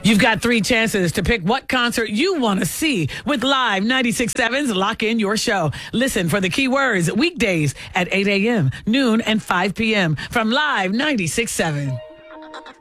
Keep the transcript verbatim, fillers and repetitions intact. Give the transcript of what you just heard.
You've got three chances to pick what concert you want to see with Live ninety-six point seven's Lock In Your Show. Listen for the keywords weekdays at eight a.m., noon, and five p.m. from Live ninety-six point seven.